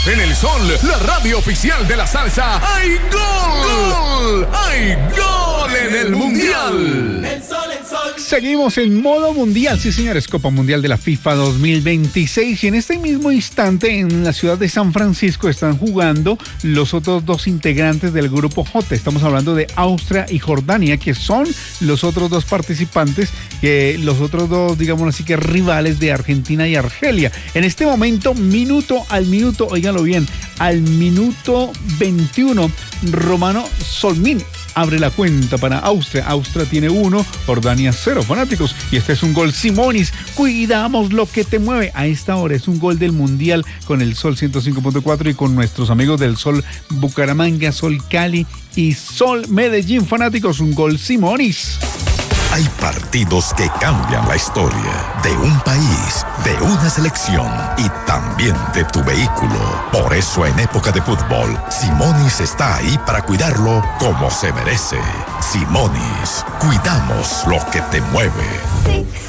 En El Sol, la radio oficial de la salsa, ¡hay gol! ¡Hay gol en el Mundial! El Sol, el Sol. Seguimos en modo mundial, sí señores, Copa Mundial de la FIFA 2026 y en este mismo instante en la ciudad de San Francisco están jugando los otros dos integrantes del grupo J. Estamos hablando de Austria y Jordania, que son los otros dos participantes, los otros dos, digamos así que rivales de Argentina y Argelia. En este momento, minuto al minuto, óiganlo bien, al minuto 21, Romano Solmin abre la cuenta para Austria. Austria tiene 1, Jordania 0, fanáticos. Y este es un gol Simonis. Cuidamos lo que te mueve. A esta hora es un gol del Mundial con el Sol 105.4 y con nuestros amigos del Sol Bucaramanga, Sol Cali y Sol Medellín, fanáticos. Un gol Simonis. Hay partidos que cambian la historia de un país, de una selección y también de tu vehículo. Por eso en época de fútbol, Simonis está ahí para cuidarlo como se merece. Simonis, cuidamos lo que te mueve.